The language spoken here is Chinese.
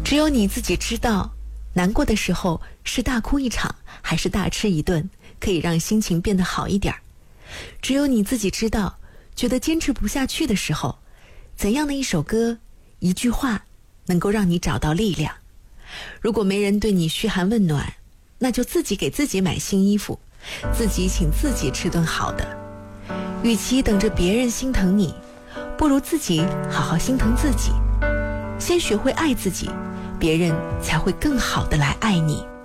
只有你自己知道，难过的时候是大哭一场还是大吃一顿，可以让心情变得好一点。只有你自己知道，觉得坚持不下去的时候，怎样的一首歌一句话能够让你找到力量。如果没人对你嘘寒问暖，那就自己给自己买新衣服，自己请自己吃顿好的。与其等着别人心疼你，不如自己好好心疼自己。先学会爱自己，别人才会更好的来爱你。